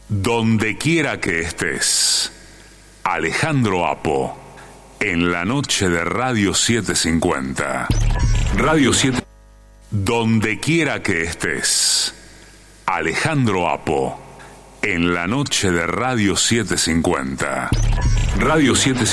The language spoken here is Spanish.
Donde quiera que estés, Alejandro Apo, en la noche de Radio 750. Radio 7. Donde quiera que estés, Alejandro Apo, en la noche de Radio 750. Radio 750.